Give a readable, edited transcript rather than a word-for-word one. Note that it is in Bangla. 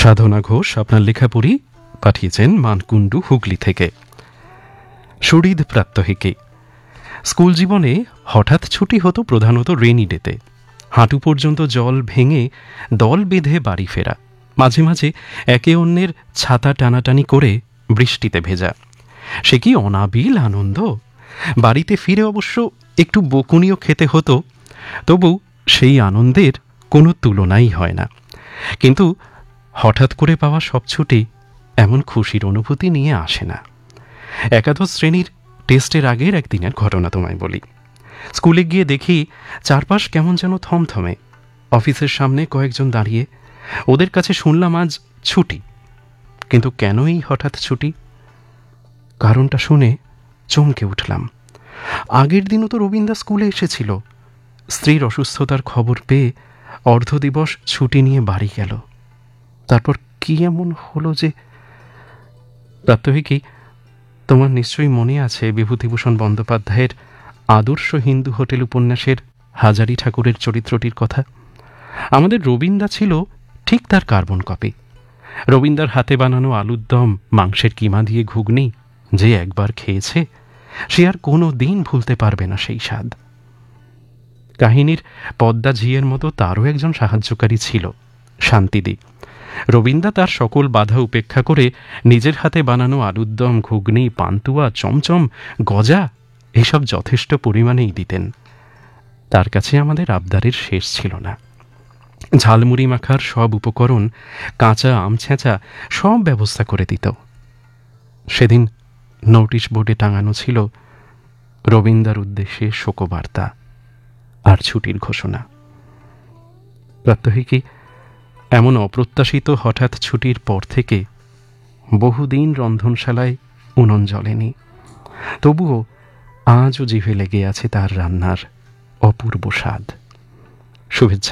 সাধনা ঘোষ আপনার লেখা পড়ি পাঠিয়েছেন মানকুণ্ডু, হুগলি থেকে। শরীদ প্রাত্যহিকী। স্কুল জীবনে হঠাৎ ছুটি হতো প্রধানত রেনি ডেতে। হাঁটু পর্যন্ত জল ভেঙে দল বেঁধে বাড়ি ফেরা, মাঝে মাঝে একে অন্যের ছাতা টানাটানি করে বৃষ্টিতে ভেজা। সে কি অনাবিল আনন্দ! বাড়িতে ফিরে অবশ্য একটু বকুনিও খেতে হতো, তবু সেই আনন্দের কোনো তুলনাই হয় না। কিন্তু হঠাৎ করে পাওয়া সব ছুটি এমন খুশির অনুভূতি নিয়ে আসে না। একাদশ শ্রেণীর টেস্টের আগের একদিনের ঘটনা তোমায় বলি। স্কুলে গিয়ে দেখি চারপাশ কেমন যেন থমথমে। অফিসের সামনে কয়েকজন দাঁড়িয়ে। ওদের কাছে শুনলাম আজ ছুটি। কিন্তু কেন এই হঠাৎ ছুটি? কারণটা শুনে চমকে উঠলাম। আগের দিনও তো রবীন্দ্র স্কুলে এসেছিল। স্ত্রীর অসুস্থতার খবর পেয়ে অর্ধদিবস ছুটি নিয়ে বাড়ি গেল। তারপর কি এমন হলো যে... প্রাত্যহিকী, তোমার নিশ্চয়ই মনে আছে বিভূতিভূষণ বন্দ্যোপাধ্যায়ের আদর্শ হিন্দু হোটেল উপন্যাসের হাজারি ঠাকুরের চরিত্রটির কথা। আমাদের রবীন্দ্র ছিল ঠিক তার কার্বন কপি। রবীন্দ্রর হাতে বানানো আলুর দম, মাংসের কিমা দিয়ে ঘুগনি যে একবার খেয়েছে সে আর কোনো দিন ভুলতে পারবে না সেই স্বাদ। কাহিনীর পদ্মা ঝিয়ের মতো তারও একজন সাহায্যকারী ছিল, শান্তিদি। রবীন্দ্র তার সকল বাধা উপেক্ষা করে নিজের হাতে বানানো আলুর দম, ঘুগনি, পান্তুয়া, চমচম, গজা এসব যথেষ্ট পরিমাণেই দিতেন। তার কাছে আমাদের আবদারের শেষ ছিল না। ঝালমুড়ি মাখার সব উপকরণ, কাঁচা আম ছেঁচা সব ব্যবস্থা করে দিত। সেদিন নোটিশ বোর্ডে টাঙানো ছিল রবীন্দ্রর উদ্দেশ্যে শোকবার্তা আর ছুটির ঘোষণা। প্রাত্যহিকী, এমন অপ্রত্যাশিত হঠাৎ ছুটির পর থেকে বহুদিন রন্ধনশালায় উনুন জ্বলেনি। তবুও আজও জিভে লেগে আছে তার রান্নার অপূর্ব স্বাদ। শুভেচ্ছা।